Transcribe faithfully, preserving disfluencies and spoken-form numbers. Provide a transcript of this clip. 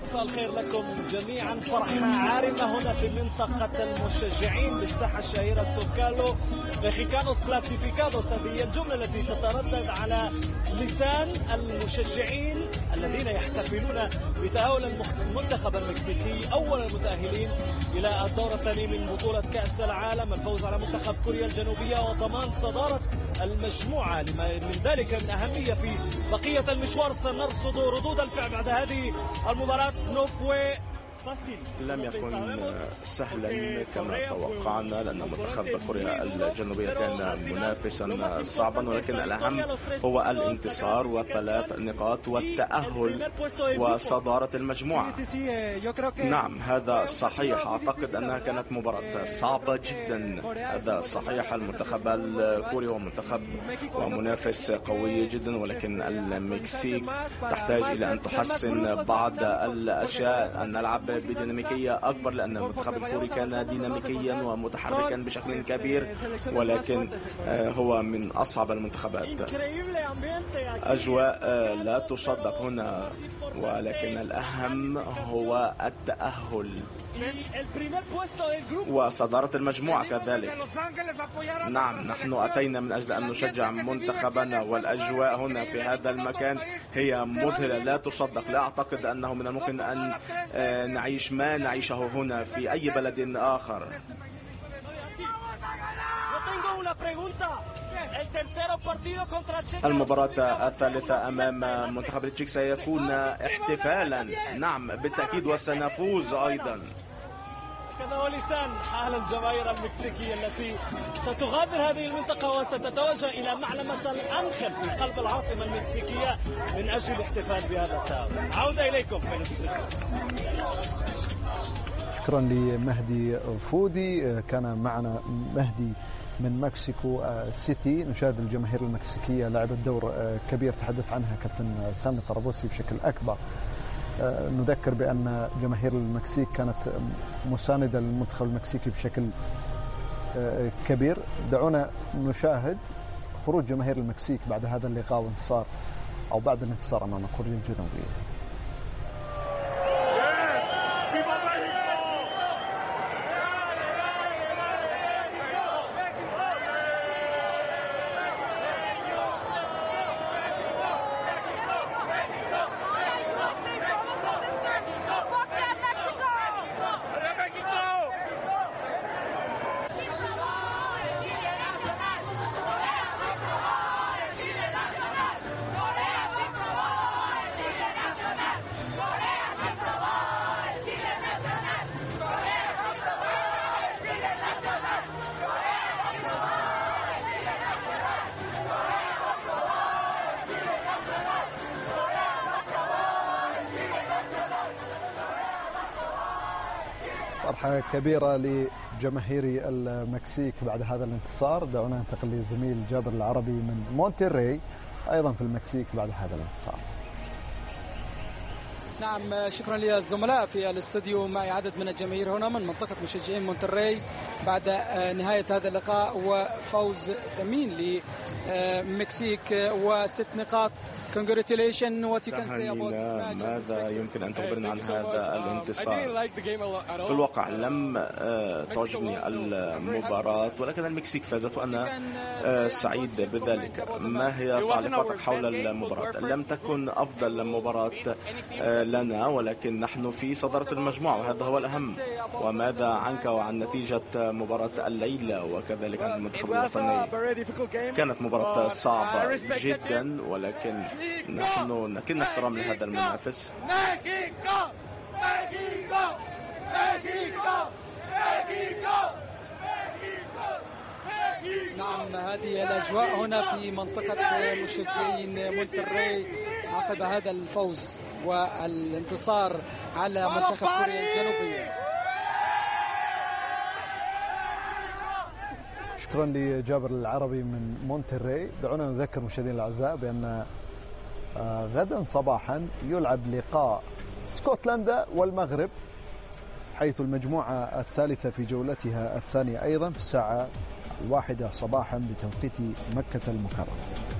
مساء الخير لكم جميعا. فرحة عارمة هنا في منطقة المشجعين بالساحة الشهيرة سوكالو. مكسيكانوس كلاسيفيكادوس، هذه هي الجملة التي تتردد على لسان المشجعين الذين يحتفلون بتأهل المنتخب المكسيكي أول المتأهلين إلى الدور الثاني من بطولة كأس العالم، الفوز على منتخب كوريا الجنوبية وضمان صدارة المجموعة. لما من ذلك من أهمية في بقية المشوار سنرصد ردود الفعل بعد هذه المباراة. نوفوي لم يكن سهلا كما توقعنا، لأن منتخب كوريا الجنوبية كان منافسا صعبا، ولكن الأهم هو الانتصار وثلاث نقاط والتأهل وصدارة المجموعة. نعم هذا صحيح، أعتقد أنها كانت مباراة صعبة جدا، هذا صحيح. المنتخب الكوري هو منتخب ومنافس قوي جدا، ولكن المكسيك تحتاج إلى أن تحسن بعض الأشياء، أن نلعب بديناميكية أكبر، لأن المنتخب الكوري كان ديناميكيا ومتحركا بشكل كبير، ولكن هو من أصعب المنتخبات. أجواء لا تصدق هنا، ولكن الأهم هو التأهل وصدارة المجموعة كذلك. نعم نحن أتينا من أجل أن نشجع منتخبنا، والأجواء هنا في هذا المكان هي مذهلة لا تصدق. لا أعتقد أنه من الممكن أن نعيش ما نعيشه هنا في أي بلد آخر. المباراة الثالثة أمام منتخب التشيك سيكون احتفالا، نعم بالتأكيد، وسنفوز أيضا. كذا ولسان حال الجماهير المكسيكية التي ستغادر هذه المنطقة وستتوجه إلى معلمة الأنخل في قلب العاصمة المكسيكية من أجل الاحتفال بهذا التأهل. عودة إليكم في الاستوديو. شكرا لمهدي فودي. كان معنا مهدي من مكسيكو سيتي. نشاهد الجماهير المكسيكية لعبت دور كبير تحدث عنها كابتن سامي طرابلسي بشكل أكبر. نذكر بأن جماهير المكسيك كانت مساندة للمنتخب المكسيكي بشكل كبير. دعونا نشاهد خروج جماهير المكسيك بعد هذا اللقاء وانتصار أو بعد الانتصار أمام كوريا الجنوبية. فرحة كبيرة لجماهير المكسيك بعد هذا الانتصار. دعونا ننتقل للزميل جابر العربي من مونتري أيضا في المكسيك بعد هذا الانتصار. نعم شكرا للزملاء في الاستوديو. معي عدد من الجماهير هنا من منطقة مشجعين مونتري بعد نهاية هذا اللقاء وفوز ثمين للمكسيك وست نقاط. Congratulations. What you can say about this match? ماذا يمكن أن تخبرنا عن هذا الانتصار؟ في الواقع لم تعجبني المباراة، ولكن المكسيك فازت وأنا سعيد بذلك. ما هي تعليقاتك حول المباراة؟ لم تكن أفضل مباراة لنا، ولكن نحن في صدارة المجموعة وهذا هو الأهم. وماذا عنك وعن نتيجة مباراة الليلة وكذلك عن المنتخب الوطني؟ كانت مباراة صعبة جدا، ولكن نحن نكن احترام لهذا المنافس. نعم هذه الأجواء هنا في منطقة مشجعين مونتري عقب هذا الفوز والانتصار على منتخب كوريا الجنوبية. شكرا لجابر العربي من مونتري. دعونا نذكر مشاهدينا الأعزاء بأن غدا صباحا يلعب لقاء اسكتلندا والمغرب، حيث المجموعة الثالثة في جولتها الثانية أيضا في الساعة الواحدة صباحا بتوقيت مكة المكرمة.